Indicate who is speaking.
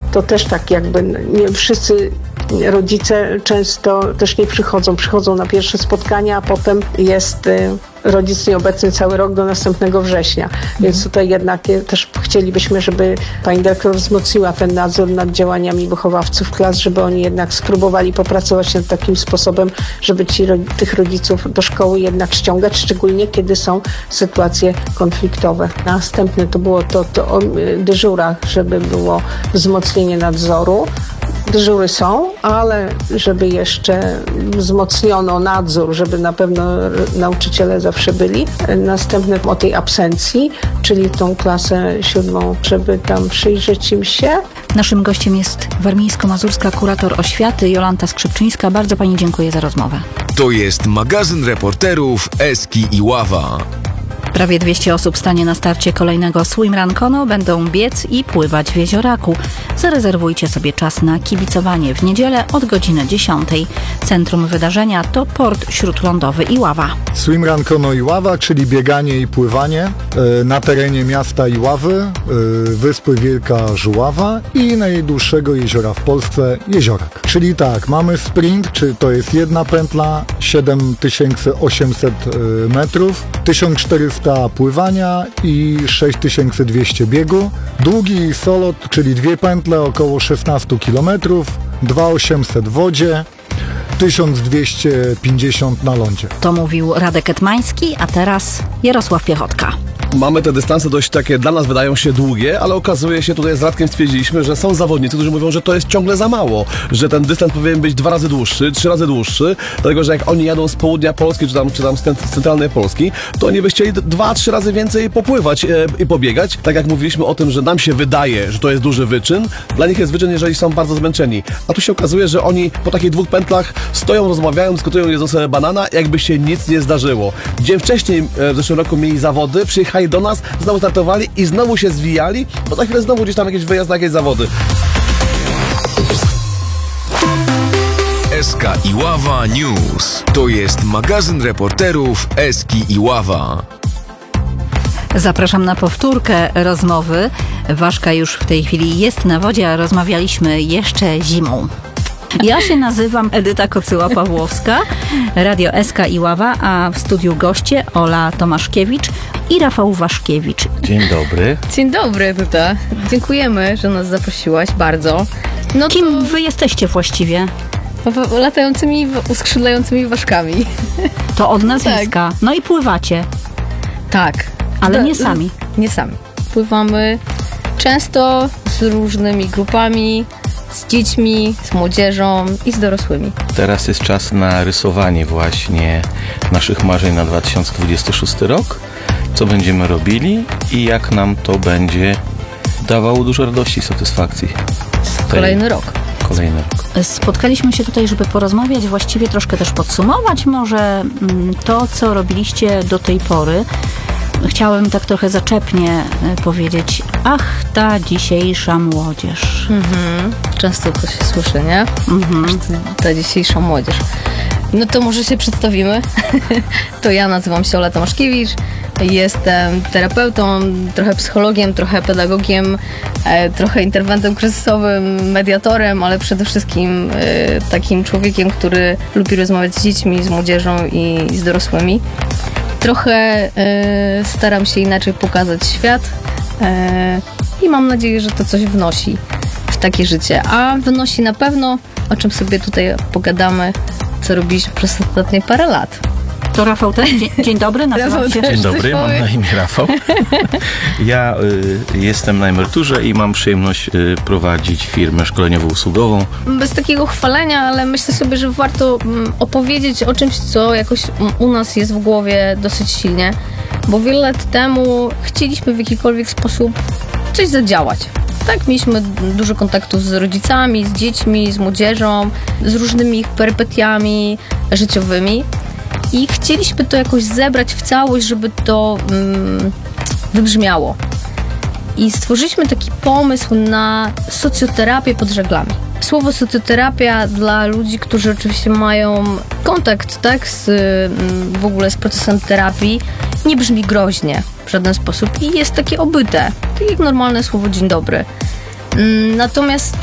Speaker 1: to też tak jakby nie wszyscy rodzice często też nie przychodzą na pierwsze spotkania, a potem jest rodzic nieobecny cały rok do następnego września. Więc tutaj jednak też chcielibyśmy, żeby pani dyrektor wzmocniła ten nadzór nad działaniami wychowawców klas, żeby oni jednak spróbowali popracować nad takim sposobem, żeby tych rodziców do szkoły jednak ściągać, szczególnie kiedy są sytuacje konfliktowe. Następne to było to o dyżurach, żeby było wzmocnienie nadzoru. Dyżury są, ale żeby jeszcze wzmocniono nadzór, żeby na pewno nauczyciele zawsze byli. Następne o tej absencji, czyli tą klasę 7, żeby tam przyjrzeć im się.
Speaker 2: Naszym gościem jest warmińsko-mazurska kurator oświaty Jolanta Skrzypczyńska. Bardzo pani dziękuję za rozmowę.
Speaker 3: To jest magazyn reporterów Eski i Ława.
Speaker 2: Prawie 200 osób stanie na starcie kolejnego Swimrun Kono. Będą biec i pływać w Jezioraku. Zarezerwujcie sobie czas na kibicowanie w niedzielę od godziny 10. Centrum wydarzenia to port śródlądowy Iława.
Speaker 4: Swimrun Kono Iława, czyli bieganie i pływanie na terenie miasta Iławy, wyspy Wielka Żuława i najdłuższego jeziora w Polsce, Jeziorak. Czyli tak, mamy sprint, czy to jest jedna pętla, 7800 metrów, 1400 pływania i 6200 biegu. Długi solo, czyli dwie pętle, około 16 km, 2800 w wodzie, 1250 na lądzie.
Speaker 2: To mówił Radek Etmański, a teraz Jarosław Piechotka.
Speaker 5: Mamy te dystanse dość takie, dla nas wydają się długie, ale okazuje się, tutaj z Radkiem stwierdziliśmy, że są zawodnicy, którzy mówią, że to jest ciągle za mało, że ten dystans powinien być 2 razy dłuższy, 3 razy dłuższy, dlatego, że jak oni jadą z południa Polski, czy tam z centralnej Polski, to oni by chcieli 2-3 razy więcej popływać i pobiegać. Tak jak mówiliśmy o tym, że nam się wydaje, że to jest duży wyczyn, dla nich jest wyczyn, jeżeli są bardzo zmęczeni. A tu się okazuje, że oni po takich 2 pętlach stoją, rozmawiają, dyskutują, jedzą sobie banana, jakby się nic nie zdarzyło. Dzień wcześniej, w zeszłym roku mieli zawody, przyjechali do nas, znowu startowali i znowu się zwijali, bo za chwilę znowu gdzieś tam jakiś wyjazd na jakieś zawody.
Speaker 3: Eska i Ława News. To jest magazyn reporterów Eski i Ława.
Speaker 2: Zapraszam na powtórkę rozmowy. Ważka już w tej chwili jest na wodzie, a rozmawialiśmy jeszcze zimą. Ja się nazywam Edyta Kocyła-Pawłowska, Radio Eska i Ława, a w studiu goście Ola Tomaszkiewicz i Rafał Waszkiewicz.
Speaker 6: Dzień dobry.
Speaker 7: Dzień dobry, Edyta. Dziękujemy, że nas zaprosiłaś bardzo. No to...
Speaker 2: Kim wy jesteście właściwie?
Speaker 7: Latającymi, uskrzydlającymi ważkami.
Speaker 2: To od nazwiska. Tak. No i pływacie.
Speaker 7: Tak.
Speaker 2: Ale nie sami.
Speaker 7: Nie sami. Pływamy często z różnymi grupami, z dziećmi, z młodzieżą i z dorosłymi.
Speaker 6: Teraz jest czas na rysowanie właśnie naszych marzeń na 2026 rok. Co będziemy robili i jak nam to będzie dawało dużo radości i satysfakcji.
Speaker 7: Kolejny rok.
Speaker 2: Spotkaliśmy się tutaj, żeby porozmawiać, właściwie troszkę też podsumować może to, co robiliście do tej pory. Chciałem tak trochę zaczepnie powiedzieć, ach, ta dzisiejsza młodzież.
Speaker 7: Często to się słyszy, nie? Ta dzisiejsza młodzież. No to może się przedstawimy. To ja nazywam się Ola Tomaszkiewicz. Jestem terapeutą, trochę psychologiem, trochę pedagogiem, trochę interwentem kryzysowym, mediatorem, ale przede wszystkim takim człowiekiem, który lubi rozmawiać z dziećmi, z młodzieżą i z dorosłymi. Trochę staram się inaczej pokazać świat i mam nadzieję, że to coś wnosi w takie życie. A wnosi na pewno, o czym sobie tutaj pogadamy, co robiliśmy przez ostatnie parę lat.
Speaker 2: To Rafał też. Dzień dobry, nazywam się.
Speaker 6: Dzień dobry, mam na imię Rafał. Ja jestem na emeryturze i mam przyjemność prowadzić firmę szkoleniowo-usługową.
Speaker 7: Bez takiego chwalenia, ale myślę sobie, że warto opowiedzieć o czymś, co jakoś u nas jest w głowie dosyć silnie, bo wiele lat temu chcieliśmy w jakikolwiek sposób coś zadziałać. Tak, mieliśmy dużo kontaktów z rodzicami, z dziećmi, z młodzieżą, z różnymi ich perypetiami życiowymi. I chcieliśmy to jakoś zebrać w całość, żeby to wybrzmiało. I stworzyliśmy taki pomysł na socjoterapię pod żaglami. Słowo socjoterapia dla ludzi, którzy oczywiście mają kontakt, tak, w ogóle z procesem terapii, nie brzmi groźnie w żaden sposób i jest takie obyte, tak jak normalne słowo dzień dobry. Natomiast